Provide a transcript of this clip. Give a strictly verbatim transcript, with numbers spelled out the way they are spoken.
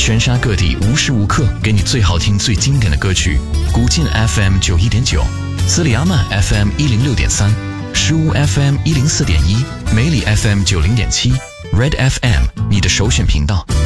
全沙各地无时无刻给你最好听最经典的歌曲。古晋 F M 九一点九，斯里阿曼 F M 一零六点三，石屋 F M 一零四点一，梅里 F M 九零点七 ，Red F M 你的首选频道。